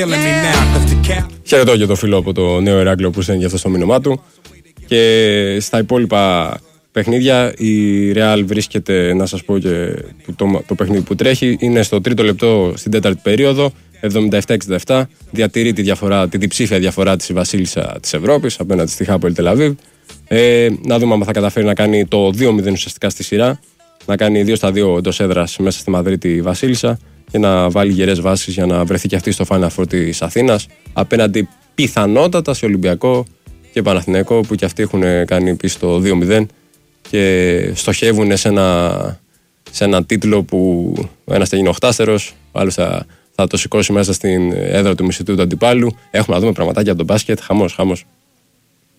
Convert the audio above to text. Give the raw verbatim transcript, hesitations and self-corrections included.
Χαιρετώ και το φίλο από το Νέο Ηράκλειο που στέλνει για αυτό στο μήνυμά του. Και στα υπόλοιπα παιχνίδια η Real βρίσκεται, να σας πω και το, το παιχνίδι που τρέχει, είναι στο τρίτο λεπτό στην τέταρτη περίοδο, εβδομήντα επτά εξήντα επτά, διατηρεί τη διαφορά, τη διψήφια διαφορά της η Βασίλισσα της Ευρώπης απέναντι στη Χάπολ Τελαβίβ. Ε, να δούμε αν θα καταφέρει να κάνει το δύο μηδέν ουσιαστικά στη σειρά, να κάνει δύο στα δύο εντός έδρας μέσα στη Μαδρίτη η Βασίλισσα και να βάλει γερές βάσεις για να βρεθεί και αυτή στο Final Four της Αθήνας απέναντι πιθανότατα σε Ολυμπιακό και Παναθηναϊκό που και αυτοί έχουν κάνει πίσω το δύο μηδέν και στοχεύουν σε ένα, σε ένα τίτλο που ο ένας θα γίνει οχτάστερος, ο άλλος θα, θα το σηκώσει μέσα στην έδρα του μισητού του αντιπάλου. Έχουμε να δούμε πραγματάκια από τον μπάσκετ, χαμός, χαμός.